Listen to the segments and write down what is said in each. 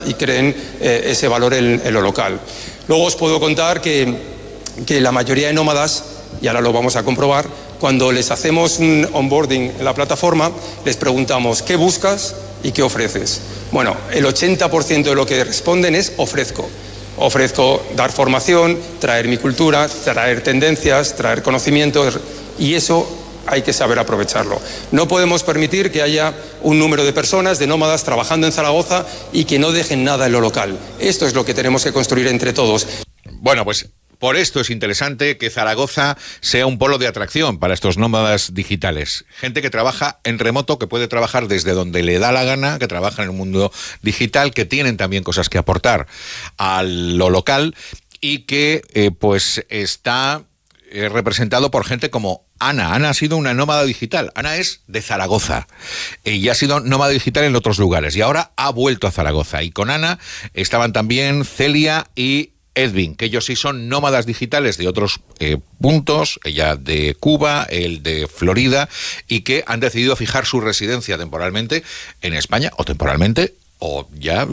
y creen ese valor en lo local. Luego os puedo contar que la mayoría de nómadas, y ahora lo vamos a comprobar, cuando les hacemos un onboarding en la plataforma, les preguntamos ¿qué buscas y qué ofreces? Bueno, el 80% de lo que responden es ofrezco. Ofrezco dar formación, traer mi cultura, traer tendencias, traer conocimientos, y eso hay que saber aprovecharlo. No podemos permitir que haya un número de personas, de nómadas, trabajando en Zaragoza y que no dejen nada en lo local. Esto es lo que tenemos que construir entre todos. Bueno, pues por esto es interesante que Zaragoza sea un polo de atracción para estos nómadas digitales. Gente que trabaja en remoto, que puede trabajar desde donde le da la gana, que trabaja en el mundo digital, que tienen también cosas que aportar a lo local y que pues está representado por gente como Ana. Ana ha sido una nómada digital. Ana es de Zaragoza y ha sido nómada digital en otros lugares y ahora ha vuelto a Zaragoza. Y con Ana estaban también Celia y Edwin, que ellos sí son nómadas digitales de otros puntos, ella de Cuba, él de Florida, y que han decidido fijar su residencia temporalmente en España, o temporalmente, o ya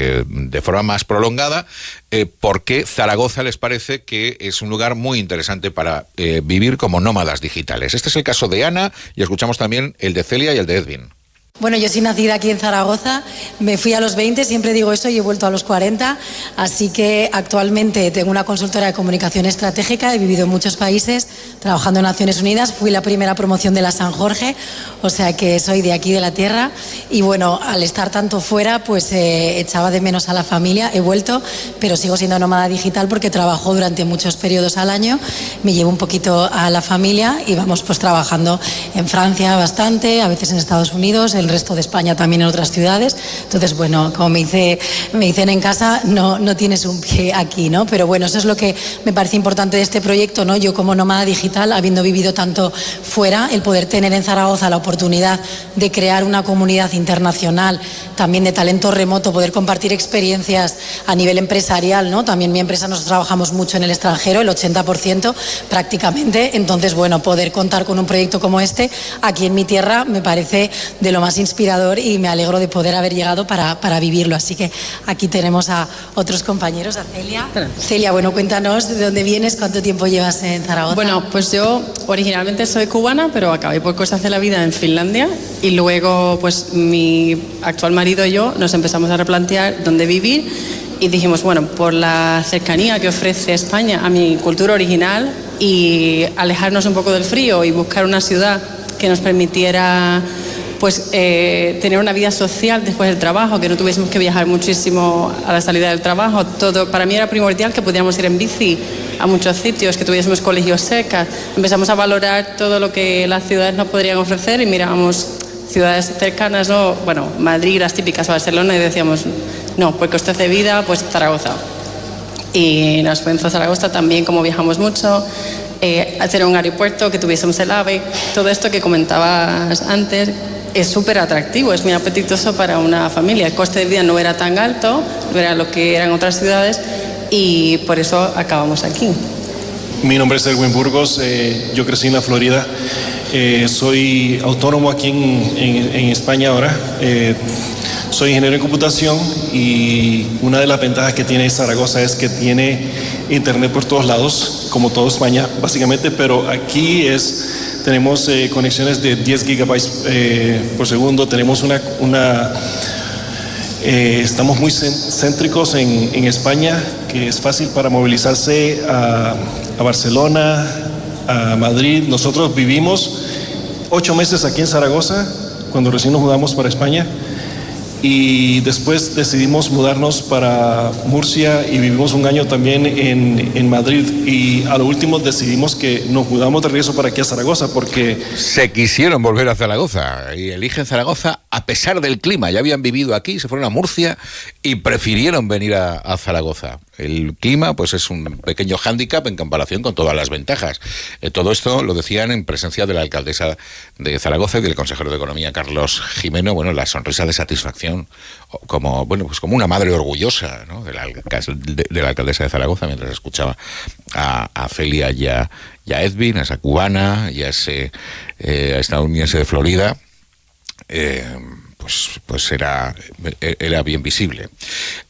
de forma más prolongada, porque Zaragoza les parece que es un lugar muy interesante para vivir como nómadas digitales. Este es el caso de Ana, y escuchamos también el de Celia y el de Edwin. Bueno, yo soy nacida aquí en Zaragoza, me fui a los 20, siempre digo eso, y he vuelto a los 40, así que actualmente tengo una consultora de comunicación estratégica, he vivido en muchos países, trabajando en Naciones Unidas, fui la primera promoción de la San Jorge, o sea que soy de aquí de la tierra, y bueno, al estar tanto fuera, pues echaba de menos a la familia, he vuelto, pero sigo siendo nómada digital porque trabajo durante muchos periodos al año, me llevo un poquito a la familia y vamos pues trabajando en Francia bastante, a veces en Estados Unidos, el resto de España también en otras ciudades. Entonces, bueno, como me dicen en casa, no tienes un pie aquí, ¿no? Pero bueno, eso es lo que me parece importante de este proyecto, ¿no? Yo como nómada digital, habiendo vivido tanto fuera, el poder tener en Zaragoza la oportunidad de crear una comunidad internacional, también de talento remoto, poder compartir experiencias a nivel empresarial, ¿no? También mi empresa, nosotros trabajamos mucho en el extranjero, el 80% prácticamente. Entonces, bueno, poder contar con un proyecto como este aquí en mi tierra me parece de lo más inspirador y me alegro de poder haber llegado para vivirlo. Así que aquí tenemos a otros compañeros, a Celia. Celia, bueno, cuéntanos de dónde vienes, cuánto tiempo llevas en Zaragoza. Bueno, pues yo originalmente soy cubana, pero acabé por cosas de la vida en Finlandia y luego pues mi actual marido y yo nos empezamos a replantear dónde vivir y dijimos, bueno, por la cercanía que ofrece España a mi cultura original y alejarnos un poco del frío y buscar una ciudad que nos permitiera pues tener una vida social después del trabajo, que no tuviésemos que viajar muchísimo a la salida del trabajo. Todo para mí era primordial que pudiéramos ir en bici a muchos sitios, que tuviésemos colegios cerca. Empezamos a valorar todo lo que las ciudades nos podrían ofrecer y mirábamos ciudades cercanas, ¿no? Bueno, Madrid, las típicas, Barcelona, y decíamos, no, pues costes de vida, pues Zaragoza. Y nos fuimos a Zaragoza también, como viajamos mucho, hacer un aeropuerto, que tuviésemos el AVE, todo esto que comentabas antes. Es súper atractivo, es muy apetitoso para una familia. El coste de vida no era tan alto, no era lo que eran otras ciudades y por eso acabamos aquí. Mi nombre es Edwin Burgos, yo crecí en la Florida, soy autónomo aquí en España ahora. Soy ingeniero en computación y una de las ventajas que tiene Zaragoza es que tiene internet por todos lados, como toda España básicamente, pero aquí tenemos conexiones de 10 gigabytes por segundo, tenemos estamos muy céntricos en España, que es fácil para movilizarse a Barcelona, a Madrid. Nosotros vivimos 8 meses aquí en Zaragoza, cuando recién nos mudamos para España, y después decidimos mudarnos para Murcia y vivimos un año también en Madrid, y a lo último decidimos que nos mudamos de regreso para aquí a Zaragoza porque se quisieron volver a Zaragoza y eligen Zaragoza a pesar del clima. Ya habían vivido aquí, se fueron a Murcia y prefirieron venir a Zaragoza. El clima pues es un pequeño hándicap en comparación con todas las ventajas. Todo esto lo decían en presencia de la alcaldesa de Zaragoza y del consejero de Economía, Carlos Jimeno. Bueno, la sonrisa de satisfacción como una madre orgullosa, ¿no?, de la alcaldesa de Zaragoza mientras escuchaba a Celia y a Edwin, a esa cubana y a ese estadounidense de Florida. Pues era bien visible.